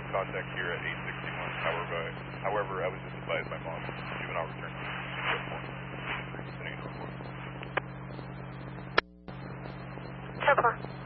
contact here at 861. However, I was just advised by mom. Juvenile return. 10-4.